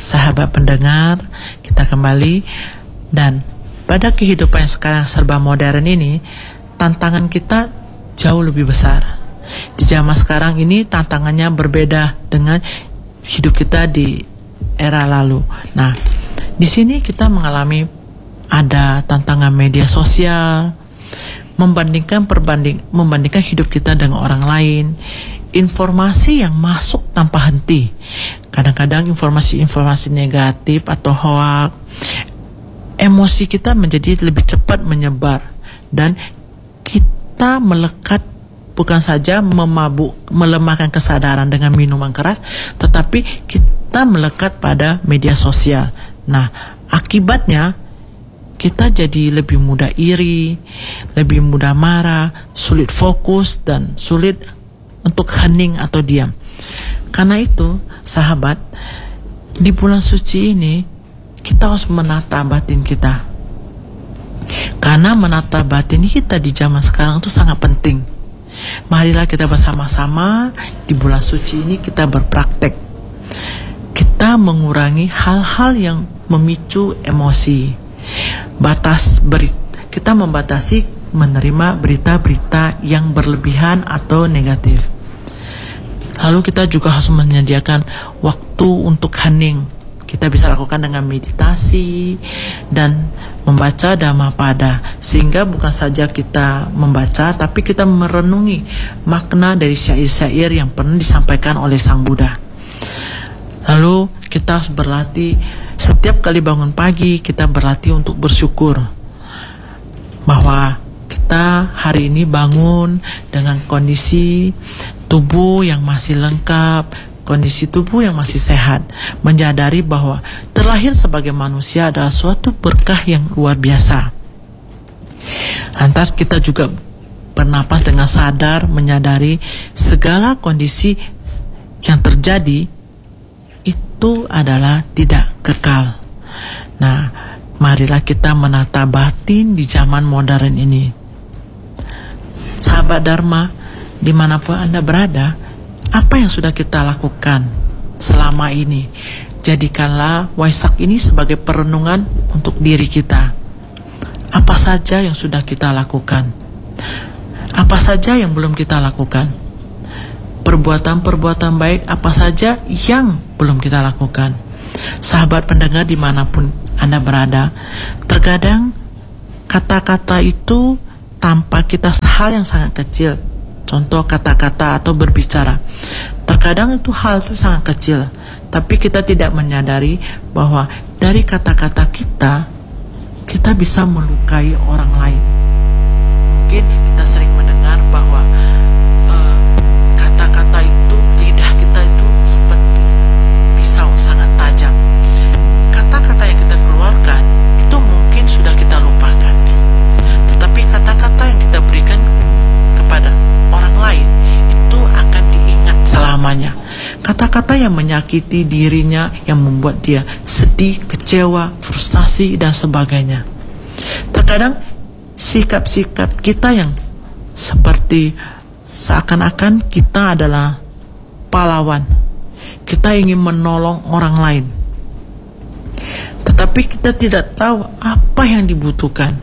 sahabat pendengar, kita kembali. Dan pada kehidupan yang sekarang serba modern ini, tantangan kita jauh lebih besar. Di zaman sekarang ini tantangannya berbeda dengan hidup kita di era lalu. Nah, di sini kita mengalami ada tantangan media sosial, membandingkan hidup kita dengan orang lain, informasi yang masuk tanpa henti. Kadang-kadang informasi-informasi negatif atau hoak, emosi kita menjadi lebih cepat menyebar, dan kita melekat, bukan saja melemahkan kesadaran dengan minuman keras, tetapi kita melekat pada media sosial. Nah, akibatnya kita jadi lebih mudah iri, lebih mudah marah, sulit fokus, dan sulit untuk hening atau diam. Karena itu, sahabat, di bulan suci ini kita harus menata batin kita. Karena menata batin kita di zaman sekarang itu sangat penting. Marilah kita bersama-sama di bulan suci ini kita berpraktek. Kita mengurangi hal-hal yang memicu emosi. Kita membatasi menerima berita-berita yang berlebihan atau negatif. Lalu kita juga harus menyediakan waktu untuk hening. Kita bisa lakukan dengan meditasi dan membaca Dhammapada, sehingga bukan saja kita membaca, tapi kita merenungi makna dari syair-syair yang pernah disampaikan oleh Sang Buddha. Lalu kita harus berlatih, setiap kali bangun pagi kita berlatih untuk bersyukur bahwa kita hari ini bangun dengan kondisi tubuh yang masih lengkap, kondisi tubuh yang masih sehat, menyadari bahwa terlahir sebagai manusia adalah suatu berkah yang luar biasa. Lantas kita juga bernapas dengan sadar, menyadari segala kondisi yang terjadi itu adalah tidak kekal. Nah, marilah kita menata batin di zaman modern ini. Sahabat Dharma, dimanapun Anda berada, apa yang sudah kita lakukan selama ini? Jadikanlah Waisak ini sebagai perenungan untuk diri kita. Apa saja yang sudah kita lakukan? Apa saja yang belum kita lakukan? Perbuatan-perbuatan baik apa saja yang belum kita lakukan? Sahabat pendengar dimanapun Anda berada, terkadang kata-kata itu tanpa kita hal yang sangat kecil. Contoh kata-kata atau berbicara. Terkadang itu hal itu sangat kecil, tapi kita tidak menyadari bahwa dari kata-kata kita bisa melukai orang lain. Mungkin kita sering mendengar bahwa kata-kata itu, lidah kita itu seperti pisau sangat tajam. Kata-kata yang kita keluarkan itu mungkin sudah kita lupakan, tetapi kata-kata yang kita berikan kepada orang lain itu akan diingat selamanya. Kata-kata yang menyakiti dirinya, yang membuat dia sedih, kecewa, frustasi, dan sebagainya. Terkadang sikap-sikap kita yang seperti seakan-akan kita adalah pahlawan, kita ingin menolong orang lain, tetapi kita tidak tahu apa yang dibutuhkan.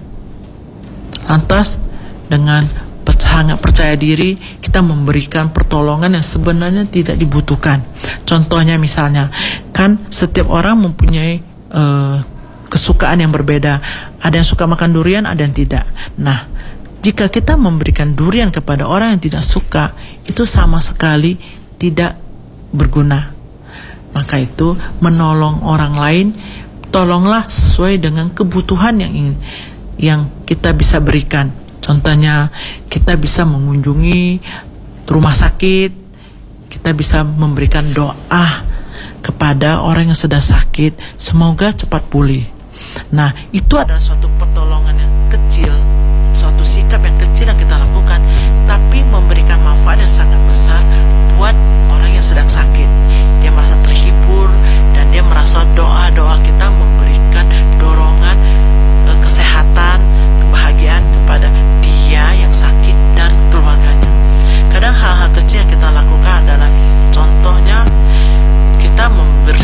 Lantas dengan sangat percaya diri, kita memberikan pertolongan yang sebenarnya tidak dibutuhkan. Contohnya misalnya, kan setiap orang mempunyai kesukaan yang berbeda. Ada yang suka makan durian, ada yang tidak. Nah, jika kita memberikan durian kepada orang yang tidak suka, itu sama sekali tidak berguna. Maka itu, menolong orang lain, tolonglah sesuai dengan kebutuhan yang kita bisa berikan. Contohnya, kita bisa mengunjungi rumah sakit, kita bisa memberikan doa kepada orang yang sedang sakit, semoga cepat pulih. Nah, itu adalah suatu pertolongan yang kecil, suatu sikap yang kecil yang kita lakukan, tapi memberikan manfaat yang sangat besar buat orang yang sedang sakit. Dia merasa terhibur, dan dia merasa doa-doa kita memberikan dorongan kesehatan, kebahagiaan kepada dia yang sakit dan keluarganya. Kadang hal-hal kecil yang kita lakukan adalah, contohnya kita membersihkan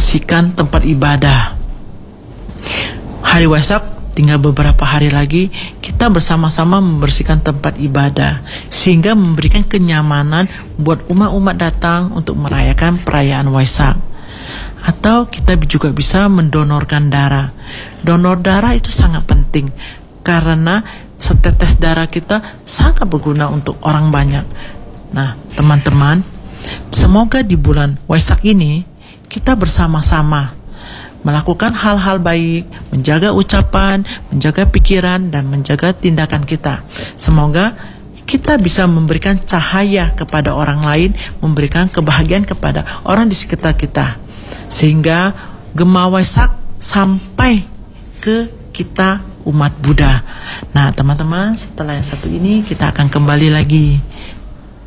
membersihkan tempat ibadah. Hari Waisak tinggal beberapa hari lagi, kita bersama-sama membersihkan tempat ibadah, sehingga memberikan kenyamanan buat umat-umat datang untuk merayakan perayaan Waisak. Atau kita juga bisa mendonorkan darah. Donor darah itu sangat penting, karena setetes darah kita sangat berguna untuk orang banyak. Nah, teman-teman, semoga di bulan Waisak ini kita bersama-sama melakukan hal-hal baik, menjaga ucapan, menjaga pikiran, dan menjaga tindakan kita. Semoga kita bisa memberikan cahaya kepada orang lain, memberikan kebahagiaan kepada orang di sekitar kita, sehingga Gema Waisak sampai ke kita umat Buddha. Nah, teman-teman, setelah yang satu ini kita akan kembali lagi.